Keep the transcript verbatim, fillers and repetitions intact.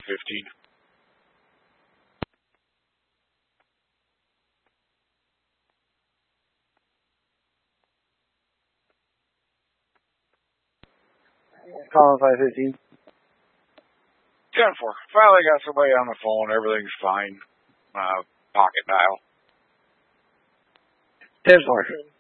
fifteen. Calling five fifteen. ten four. Finally got somebody on the phone. Everything's fine. Uh, pocket dial. ten four.